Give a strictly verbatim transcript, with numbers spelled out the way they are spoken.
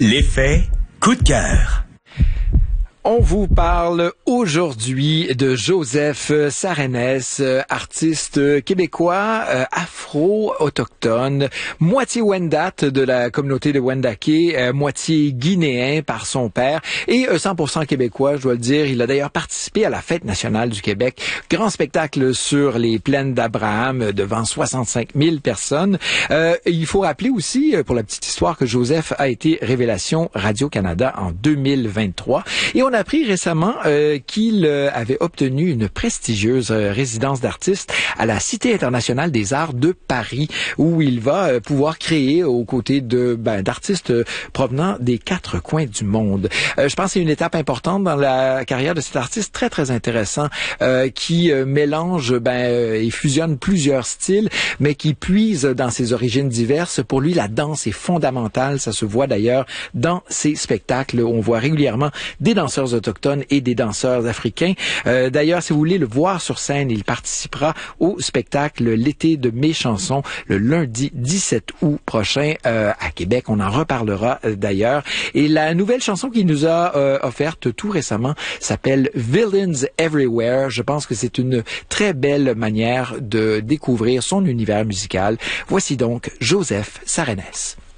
L'effet coup de cœur. On vous parle aujourd'hui de Joseph Sarenès, artiste québécois, euh, afro-autochtone, moitié Wendat de la communauté de Wendake, euh, moitié guinéen par son père et euh, cent pour cent québécois, je dois le dire. Il a d'ailleurs participé à la Fête nationale du Québec, grand spectacle sur les plaines d'Abraham devant soixante-cinq mille personnes. Euh, il faut rappeler aussi, pour la petite histoire, que Joseph a été Révélation Radio-Canada en deux mille vingt-trois et on On a appris récemment euh, qu'il euh, avait obtenu une prestigieuse euh, résidence d'artiste à la Cité internationale des arts de Paris, où il va euh, pouvoir créer aux côtés de ben, d'artistes euh, provenant des quatre coins du monde. Euh, je pense que c'est une étape importante dans la carrière de cet artiste très très intéressant euh, qui euh, mélange ben, euh, et fusionne plusieurs styles, mais qui puise dans ses origines diverses. Pour lui, la danse est fondamentale. Ça se voit d'ailleurs dans ses spectacles. On voit régulièrement des danseurs autochtones et des danseurs africains. Euh, d'ailleurs, si vous voulez le voir sur scène, il participera au spectacle L'été de mes chansons le lundi dix-sept août prochain euh, à Québec. On en reparlera euh, d'ailleurs. Et la nouvelle chanson qu'il nous a euh, offerte tout récemment s'appelle Villains Everywhere. Je pense que c'est une très belle manière de découvrir son univers musical. Voici donc Joseph Sarenès.